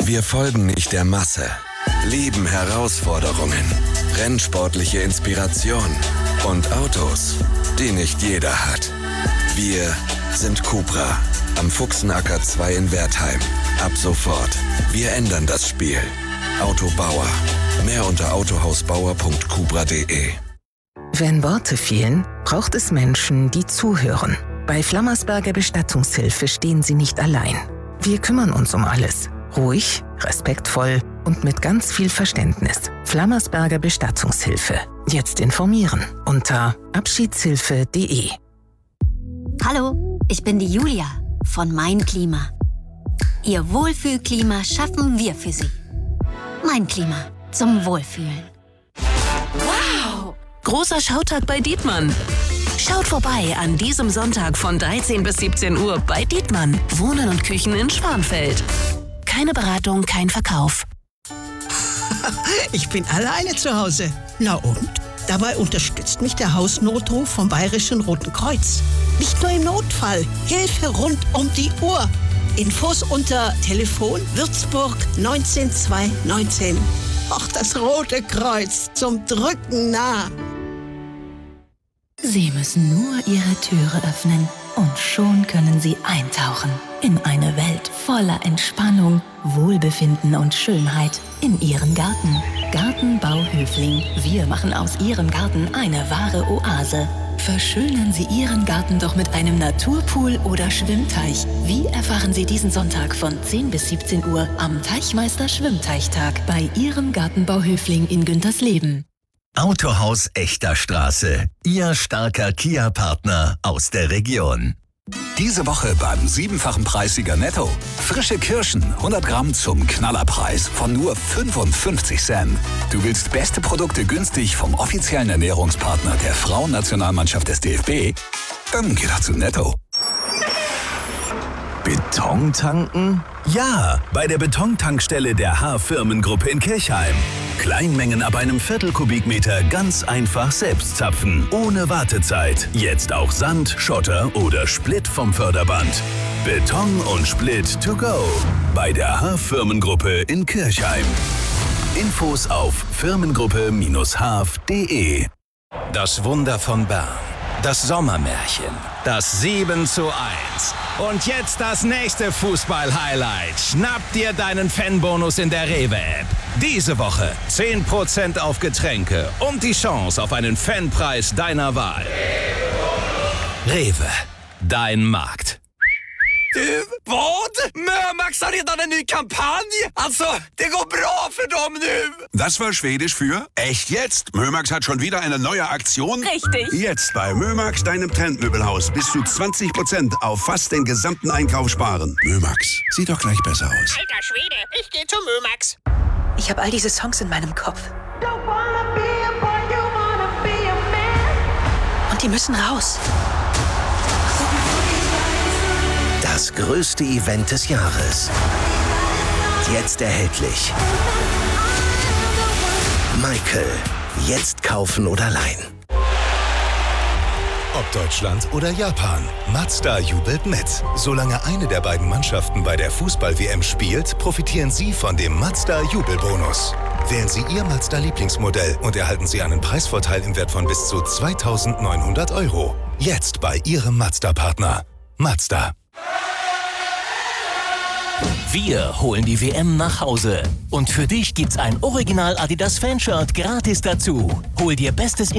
Wir folgen nicht der Masse, lieben Herausforderungen, rennsportliche Inspiration und Autos, die nicht jeder hat. Wir sind Cupra am Fuchsenacker 2 in Wertheim. Ab sofort. Wir ändern das Spiel. Autobauer. Mehr unter autohausbauer.cupra.de. Wenn Worte fehlen, braucht es Menschen, die zuhören. Bei Flammersberger Bestattungshilfe stehen Sie nicht allein. Wir kümmern uns um alles. Ruhig, respektvoll und mit ganz viel Verständnis. Flammersberger Bestattungshilfe. Jetzt informieren unter abschiedshilfe.de. Hallo, ich bin die Julia von Mein Klima. Ihr Wohlfühlklima schaffen wir für Sie. Mein Klima zum Wohlfühlen. Wow! Großer Schautag bei Dietmann. Schaut vorbei an diesem Sonntag von 13 bis 17 Uhr bei Dietmann. Wohnen und Küchen in Schwanfeld. Keine Beratung, kein Verkauf. Ich bin alleine zu Hause. Na und? Dabei unterstützt mich der Hausnotruf vom Bayerischen Roten Kreuz. Nicht nur im Notfall, Hilfe rund um die Uhr. Infos unter Telefon Würzburg 19219. Ach, das Rote Kreuz, zum Drücken nah. Sie müssen nur Ihre Türe öffnen und schon können Sie eintauchen in eine Welt voller Entspannung, Wohlbefinden und Schönheit in Ihren Garten. Gartenbau Höfling. Wir machen aus Ihrem Garten eine wahre Oase. Verschönern Sie Ihren Garten doch mit einem Naturpool oder Schwimmteich. Wie erfahren Sie diesen Sonntag von 10 bis 17 Uhr am Teichmeister Schwimmteichtag bei Ihrem Gartenbau Höfling in Güntersleben. Autohaus Echter Straße. Ihr starker Kia-Partner aus der Region. Diese Woche beim 7-fachen Preissieger Netto. Frische Kirschen, 100 Gramm zum Knallerpreis von nur 55 Cent. Du willst beste Produkte günstig vom offiziellen Ernährungspartner der Frauennationalmannschaft des DFB? Dann geh doch zu Netto. Beton tanken? Ja, bei der Betontankstelle der H-Firmengruppe in Kirchheim. Kleinmengen ab einem Viertelkubikmeter ganz einfach selbst zapfen, ohne Wartezeit. Jetzt auch Sand, Schotter oder Split vom Förderband. Beton und Split to go. Bei der H-Firmengruppe in Kirchheim. Infos auf firmengruppe-haf.de. Das Wunder von Bern. Das Sommermärchen. Das 7:1. Und jetzt das nächste Fußball-Highlight. Schnapp dir deinen Fanbonus in der Rewe-App. Diese Woche 10% auf Getränke und die Chance auf einen Fanpreis deiner Wahl. Rewe, dein Markt. Du, vad? Mömax har redan en ny kampanj. Alltså, det går bra för dem nu. Das war Schwedisch für echt jetzt. Mömax hat schon wieder eine neue Aktion. Richtig. Jetzt bei Mömax, deinem Trendmöbelhaus, bis zu 20% auf fast den gesamten Einkauf sparen. Mömax, sieht doch gleich besser aus. Alter Schwede, ich gehe zu Mömax. Ich habe all diese Songs in meinem Kopf. Und die müssen raus. Das größte Event des Jahres. Jetzt erhältlich. Michael. Jetzt kaufen oder leihen. Ob Deutschland oder Japan, Mazda jubelt mit. Solange eine der beiden Mannschaften bei der Fußball-WM spielt, profitieren Sie von dem Mazda-Jubelbonus. Wählen Sie Ihr Mazda-Lieblingsmodell und erhalten Sie einen Preisvorteil im Wert von bis zu 2.900 €. Jetzt bei Ihrem Mazda-Partner. Mazda. Wir holen die WM nach Hause. Und für dich gibt's ein Original Adidas Fanshirt gratis dazu. Hol dir bestes